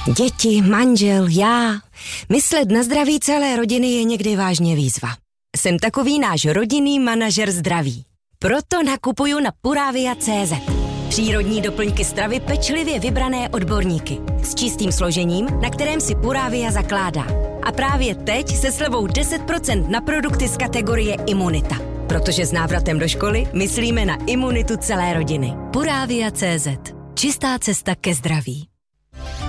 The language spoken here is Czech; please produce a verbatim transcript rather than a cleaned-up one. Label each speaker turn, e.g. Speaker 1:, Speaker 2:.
Speaker 1: Děti, manžel, já. Myslet na zdraví celé rodiny je někdy vážně výzva. Jsem takový náš rodinný manažer zdraví. Proto nakupuju na Puravia tečka cé zet. Přírodní doplňky stravy pečlivě vybrané odborníky. S čistým složením, na kterém si Puravia zakládá. A právě teď se slevou deset procent na produkty z kategorie Imunita. Protože s návratem do školy myslíme na imunitu celé rodiny. Puravia tečka cé zet. Čistá cesta ke zdraví.